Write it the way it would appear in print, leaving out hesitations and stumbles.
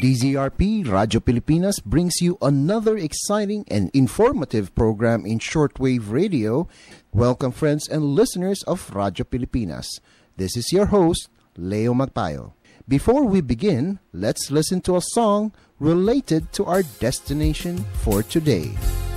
DZRP Radyo Pilipinas brings you another exciting and informative program in shortwave radio. Welcome friends and listeners of Radyo Pilipinas. This is your host, Leo Magpayo. Before we begin, let's listen to a song related to our destination for today.